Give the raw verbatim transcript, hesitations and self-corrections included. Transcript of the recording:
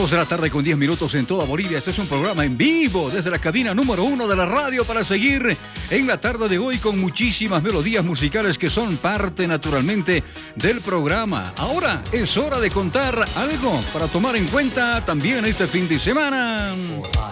Dos de la tarde con diez minutos en toda Bolivia. Este es un programa en vivo desde la cabina número uno de la radio para seguir en la tarde de hoy con muchísimas melodías musicales que son parte naturalmente del programa. Ahora es hora de contar algo para tomar en cuenta también este fin de semana.